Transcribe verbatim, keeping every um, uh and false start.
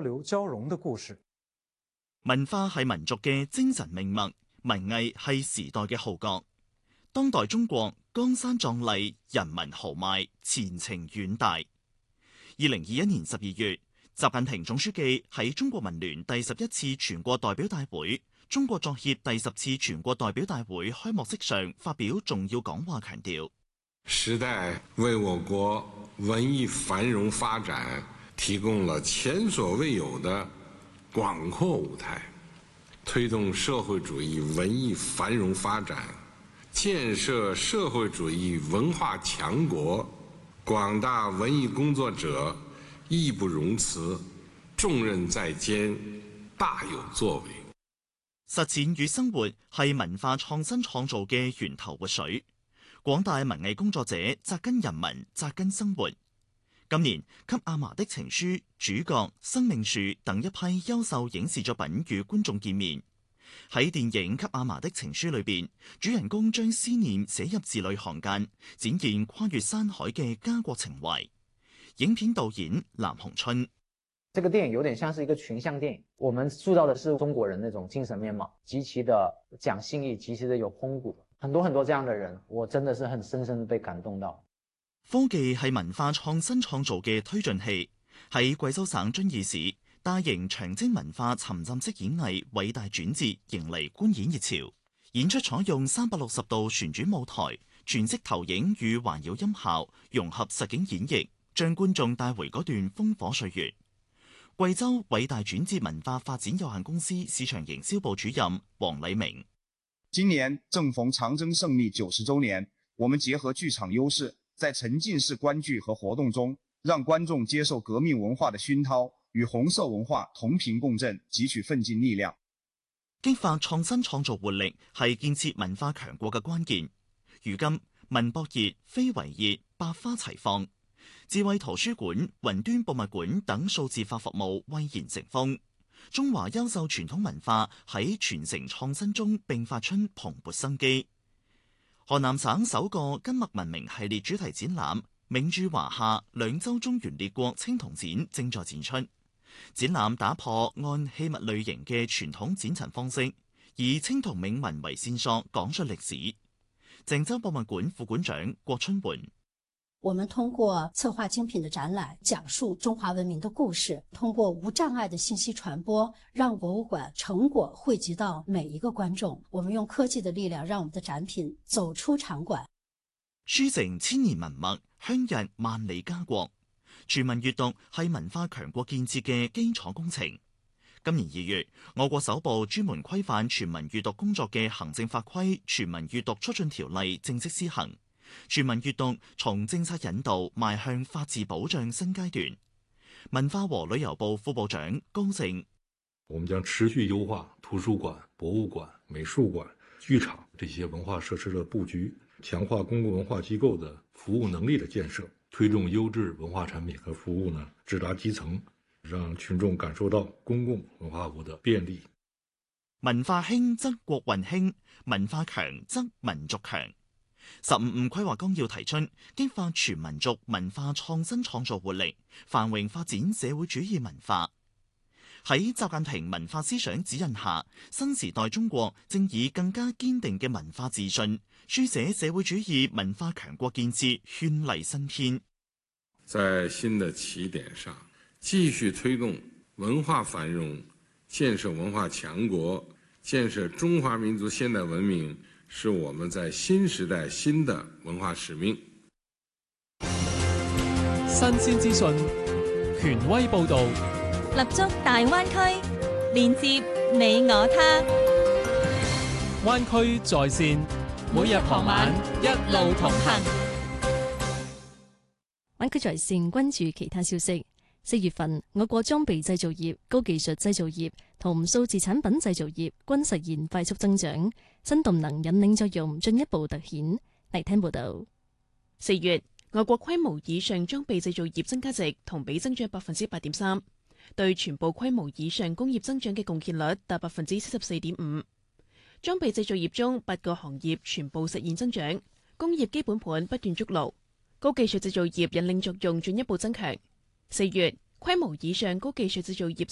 流交融的故事。 文化係民族嘅精神命脈，文藝係時代嘅號角。當代中國江山壯麗，人民豪邁，前程遠大。二零二一年十二月，習近平總書記喺中國文聯第十一次全國代表大會、中國作協第十次全國代表大會開幕式上發表重要講話，強調： 時代為我國文藝繁榮發展提供了前所未有的廣闊舞台，推動社會主義文藝繁榮發展，建設社會主義文化強國，廣大文藝工作者義不容辭，重任在肩，大有作為。 實踐與生活係文化創新創造嘅源頭活水，廣大文藝工作者扎根人民，扎根生活。今年，給阿嫲的情書、主角、生命樹等一批優秀影視作品與觀眾見面。喺電影《給阿嫲的情書》裏邊，主人公將思念寫入字裏行間，展現跨越山海嘅家國情懷。影片導演藍鴻春： 這個電影有點像是一個群像電影，我們塑造的是中國人那種精神面貌，極其的講信義，極其的有風骨。很多很多這樣的人，我真的是很深深被感動到。 科技係文化創新創造嘅推進器。喺貴州省遵義市，大型長征文化沉浸式演藝偉大轉折，迎嚟觀演熱潮。演出採用三百六十度旋轉舞台、全息投影與環繞音效，融合實景演繹，將觀眾帶回嗰段烽火歲月。貴州偉大轉折文化發展有限公司市場營銷部主任黃禮明： 今年正逢長征勝利九十週年，我們結合劇場優勢，在沉浸式觀劇和活動中，讓觀眾接受革命文化的熏陶，與紅色文化同頻共振，汲取奮進力量。 激發創新創造活力係建設文化強國嘅關鍵。如今文博熱、非遺熱，百花齊放，智慧圖書館、雲端博物館等數字化服務蔚然成風。中華優秀傳統文化喺傳承創新中並發出蓬勃生機。河南省首個根脈文明系列主題展覽“銘鑄華夏兩周中原列國青銅展”正在展出。展覽打破按器物類型嘅傳統展陳方式，以青銅銘文為線索講述歷史。鄭州博物館副館長郭春媛： 我們通過策劃精品的展覽，講述中華文明的故事，通過無障礙的信息傳播，讓博物館成果匯集到每一個觀眾。我們用科技的力量，讓我們的展品走出場館， 書成千年文脈，香日萬里家國。全民閱讀係文化強國建設嘅基礎工程。今年二月，我國首部專門規範全民閱讀工作嘅行政法規《全民閱讀促進條例》正式施行。全民閱讀從政策引導邁向法治保障新階段。文化和旅遊部副部長高靜： 我們將持續優化圖書館、博物館、美術館、劇場這些文化設施的布局，強化公共文化機構的服務能力的建設，推動優質文化產品和服務呢直達基層，讓群眾感受到公共文化服務的便利。 文化興則國運興，文化強則民族強。十五五規劃綱要提出，激發全民族文化創新創造活力，繁榮發展社會主義文化。喺習近平文化思想指引下，新時代中國正以更加堅定嘅文化自信，書寫社會主義文化強國建設絢麗新篇。 在新的起點上，繼續推動文化繁榮，建設文化強國，建設中華民族現代文明，是我們在新時代新的文化使命。 新鮮資訊，權威報導， 立足大灣區，連接你我他。 灣區在線，每日傍晚一路同行。 灣區在線關注其他消息。四月份，我國裝備製造業、高技術製造業同數字產品製造業均實現快速增長，新動能引領作用進一步凸顯。嚟聽報道。 四月，我國規模以上裝備製造業增加值同比增長百分之八點三，對全部規模以上工業增長嘅貢獻率達百分之七十四點五。裝備製造業中八個行業全部實現增長，工業基本盤不斷築牢，高技術製造業引領作用進一步增強。四月，規模以上高技術製造業